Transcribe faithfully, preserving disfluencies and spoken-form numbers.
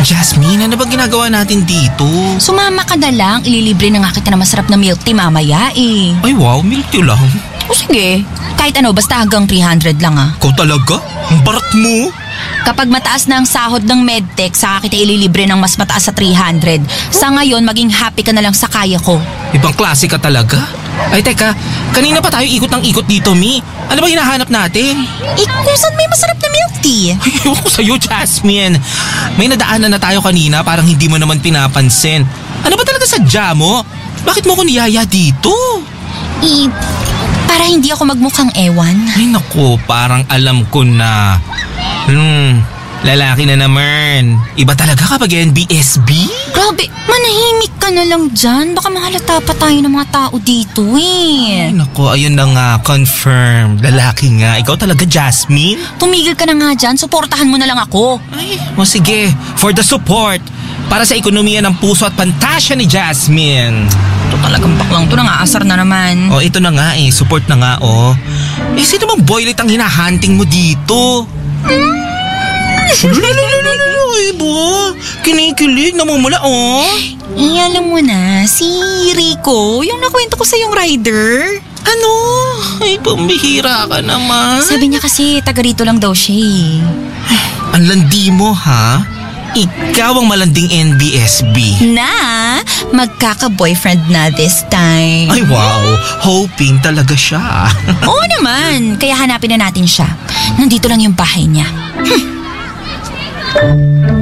Jasmine, ano ba ginagawa natin dito? Sumama ka na lang, ililibre na nga kita na masarap na milk tea mamaya eh. Ay wow, milk tea lang. O sige, kahit ano, basta hanggang three hundred lang ah. Ikaw talaga? Ang barat mo. Kapag mataas na ang sahod ng medtech, saka kita ililibre ng mas mataas sa three hundred. Sa ngayon, maging happy ka na lang sa kaya ko. Ibang klase ka talaga. Ay teka, kanina pa tayo ikot ng ikot dito, Mi. Ano ba hinahanap natin? Eh, kung saan may masarap na milk tea? Ay, ewan ko sa'yo, Jasmine. May nadaanan na tayo kanina, parang hindi mo naman pinapansin. Ano ba talaga sadya mo? Bakit mo ko niyaya dito? Eh, para hindi ako magmukhang ewan. Ay naku, parang alam ko na. Hmm, lalaki na naman. Iba talaga kapag N B S B? Grabe, manahimik ka na lang dyan. Baka mahalata pa tayo ng mga tao dito eh. Ay naku, ayun na nga, confirm. Lalaki nga. Ikaw talaga, Jasmine? Tumigil ka na nga dyan, suportahan mo na lang ako. Ay, o sige, for the support. Para sa ekonomiya ng puso at pantasya ni Jasmine. Ito talagang baklang to, nang-aasar na naman. O ito na nga eh, support na nga oh. Eh sino bang boylet ang hinahunting mo dito? Lulululululu, ibo. Kinikilig, namumula oh. Eh, alam mo na, si Rico, yung nakwento ko sa yung rider. Ano? Ay, pambihira ka naman. Sabi niya kasi taga rito lang daw siya eh. Ang landi mo ha? Ikaw ang malanding N B S B. Na, magkaka-boyfriend na this time. Ay wow, hoping talaga siya. Oo naman, kaya hanapin na natin siya. Nandito lang yung bahay niya. Hmm.